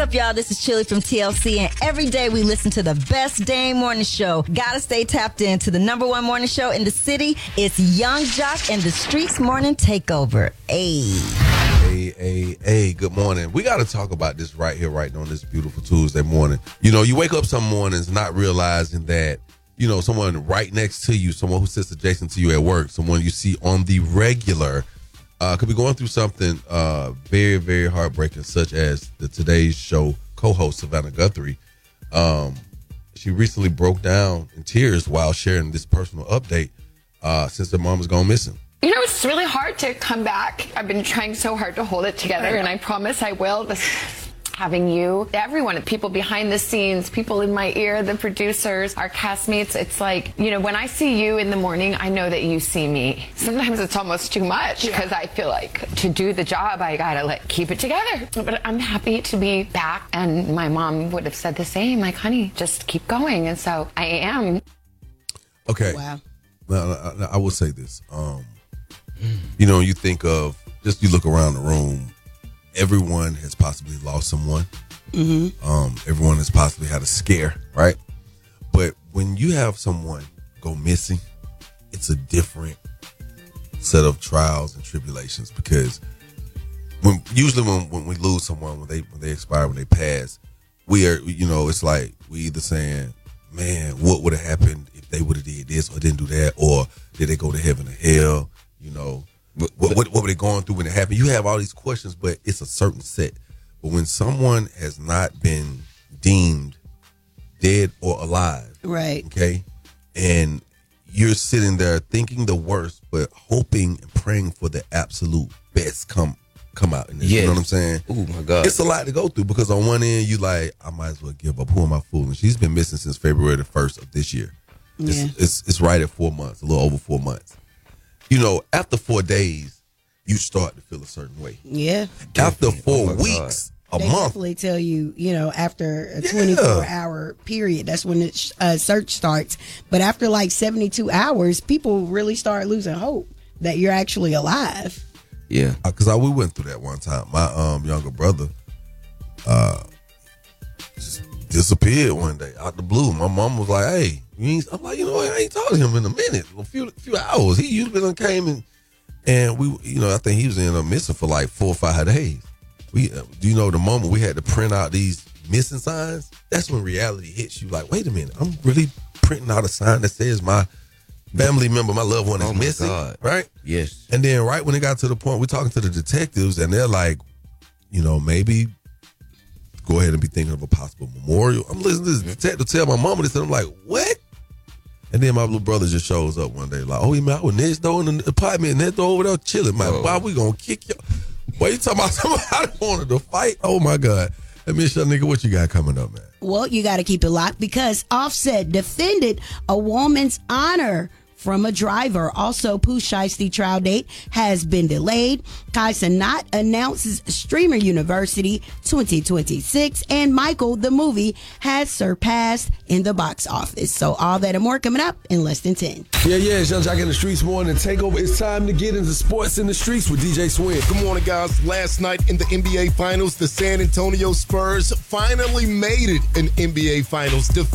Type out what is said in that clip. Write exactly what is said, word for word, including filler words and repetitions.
What's up, y'all? This is Chili from T L C, and every day we listen to the best dang morning show. Gotta stay tapped in to the number one morning show in the city. It's Young Jock and the Streets Morning Takeover. Ayy. Hey, hey, hey, good morning. We got to talk about this right here, right on this beautiful Tuesday morning. You know, you wake up some mornings not realizing that, you know, someone right next to you, someone who sits adjacent to you at work, someone you see on the regular, uh, could be going through something uh, very, very heartbreaking, such as the Today's Show co-host, Savannah Guthrie. Um, she recently broke down in tears while sharing this personal update uh, since her mom has gone missing. You know, it's really hard to come back. I've been trying so hard to hold it together, and I promise I will. This, having you, everyone, people behind the scenes, people in my ear, the producers, our castmates, it's like, you know, when I see you in the morning, I know that you see me. Sometimes it's almost too much because yeah. I feel like to do the job, I gotta like keep it together. But I'm happy to be back, and my mom would have said the same, like, honey, just keep going. And so I am. Okay. Wow. Now, I, I will say this. Um, You know, you think of, just you look around the room, everyone has possibly lost someone. Mm-hmm. Um, everyone has possibly had a scare, right? But when you have someone go missing, it's a different set of trials and tribulations, because when usually when, when we lose someone, when they when they expire, when they pass, we are, you know, it's like we either saying, man, what would have happened if they would have did this or didn't do that, or did they go to heaven or hell? You know, what, what, what were they going through when it happened? You have all these questions, but it's a certain set. But when someone has not been deemed dead or alive, right? Okay, and you're sitting there thinking the worst, but hoping and praying for the absolute best come come out in this. Yes. You know what I'm saying? Oh my God, it's a lot to go through, because on one end you like, I might as well give up. Who am I fooling? She's been missing since February the first of this year. Yeah. It's, it's it's right at four months, a little over four months. You know, after four days, you start to feel a certain way. Yeah. After four oh weeks, a they month. definitely tell you, you know, after a Yeah. twenty-four hour period, that's when the uh, search starts. But after like seventy-two hours, people really start losing hope that you're actually alive. Yeah. Because I we went through that one time. My um younger brother uh just disappeared one day out the blue. My mom was like, hey, you ain't, I'm like, you know what? I ain't talked to him in a minute, a few few hours. He usually done came and and we, you know, I think he was in a missing for like four or five days. We, uh, do you know the moment we had to print out these missing signs? That's when reality hits you. Like, wait a minute, I'm really printing out a sign that says my family member, my loved one is Oh my missing, God. right? Yes. And then right when it got to the point, we're talking to the detectives, and they're like, you know, maybe go ahead and be thinking of a possible memorial. I'm listening to this detective tell my mama this, and I'm like, what? And then my little brother just shows up one day, like, oh, he man, I was next door in the apartment, next door over there chilling. Man, Oh. why we gonna kick you? Why you talking about somebody wanted to fight? Oh my God. Let me show nigga what you got coming up, man. Well, you got to keep it locked, because Offset defended a woman's honor from a driver. Also, Pooh Shiesty trial date has been delayed. Kai Cenat announces Streamer University twenty twenty-six, and Michael the movie has surpassed in the box office. So all that and more coming up in less than ten. Yeah, yeah, it's Young Jock in the Streets Morning Takeover. It's time to get into sports in the streets with D J Swin. Good morning, guys. Last night in the N B A Finals, the San Antonio Spurs finally made it in N B A Finals.